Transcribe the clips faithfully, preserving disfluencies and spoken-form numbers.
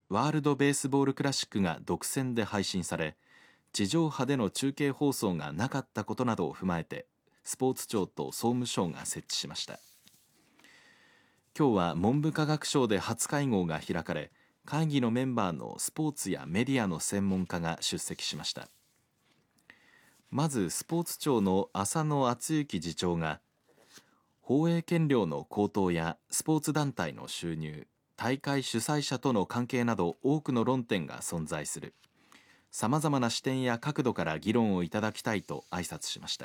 ワールドベースボールクラシックが独占で配信され、地上波での中継放送がなかったことなどを踏まえて、スポーツ庁と総務省が設置しました。今日は文部科学省で初会合が開かれ、会議のメンバーのスポーツやメディアの専門家が出席しました。まずスポーツ庁の浅野敦之次長が、放映権料の高騰やスポーツ団体の収入、大会主催者との関係など多くの論点が存在する。様々な視点や角度から議論をいただきたいと挨拶しました。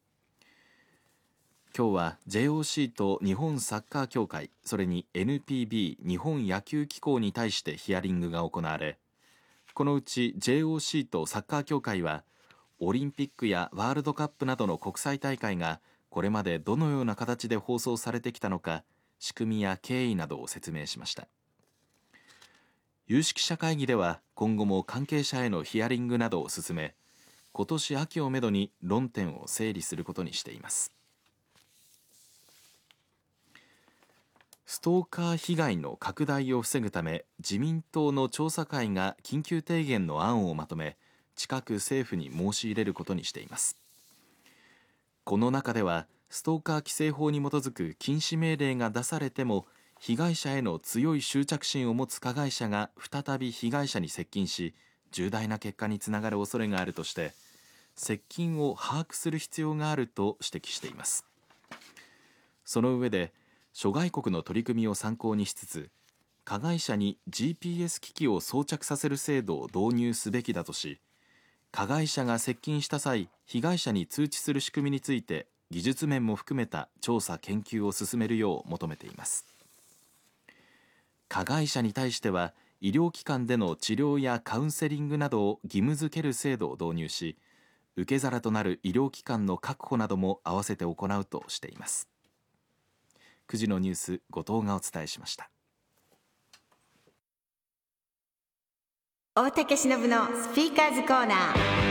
今日は ジェイオーシー と日本サッカー協会、それに エヌピービー 日本野球機構に対してヒアリングが行われ、このうち ジェイオーシー とサッカー協会は、オリンピックやワールドカップなどの国際大会がこれまでどのような形で放送されてきたのか、仕組みや経緯などを説明しました。有識者会議では今後も関係者へのヒアリングなどを進め、今年秋をめどに論点を整理することにしています。ストーカー被害の拡大を防ぐため、自民党の調査会が緊急提言の案をまとめ、近く政府に申し入れることにしています。この中では、ストーカー規制法に基づく禁止命令が出されても、被害者への強い執着心を持つ加害者が再び被害者に接近し、重大な結果につながる恐れがあるとして、接近を把握する必要があると指摘しています。その上で、諸外国の取り組みを参考にしつつ、加害者に ジーピーエス 機器を装着させる制度を導入すべきだとし、加害者が接近した際、被害者に通知する仕組みについて技術面も含めた調査研究を進めるよう求めています。加害者に対しては、医療機関での治療やカウンセリングなどを義務付ける制度を導入し、受け皿となる医療機関の確保なども合わせて行うとしています。くじのニュース、後藤がお伝えしました。 大竹しのぶのスピーカーズコーナー。